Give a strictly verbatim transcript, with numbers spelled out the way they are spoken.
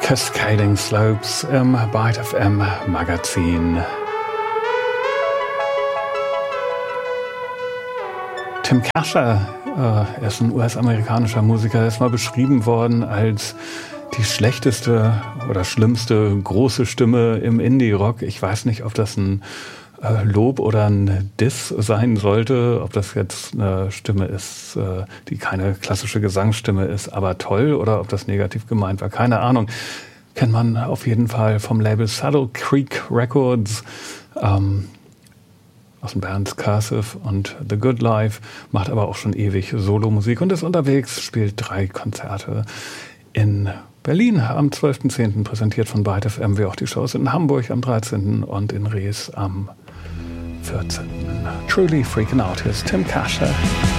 Cascading Slopes im Byte F M Magazin. Tim Kascher, äh, er ist ein U S-amerikanischer Musiker, der ist mal beschrieben worden als die schlechteste oder schlimmste große Stimme im Indie-Rock. Ich weiß nicht, ob das ein äh, Lob oder ein Diss sein sollte, ob das jetzt eine Stimme ist, äh, die keine klassische Gesangsstimme ist, aber toll, oder ob das negativ gemeint war. Keine Ahnung. Kennt man auf jeden Fall vom Label Saddle Creek Records, ähm, aus den Bands Cursive und The Good Life, macht aber auch schon ewig Solomusik und ist unterwegs, spielt drei Konzerte in Berlin am zwölften zehnten, präsentiert von Byte F M, wie auch die Shows in Hamburg am dreizehnten und in Ries am vierzehnten Truly Freaking Out, hier ist Tim Kascher.